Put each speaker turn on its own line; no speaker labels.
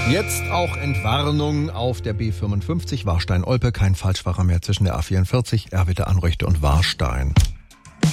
Jetzt auch Entwarnung auf der B55 Warstein-Olpe. Kein Falschfahrer mehr zwischen der A44, Erwitte, Anröchte und Warstein.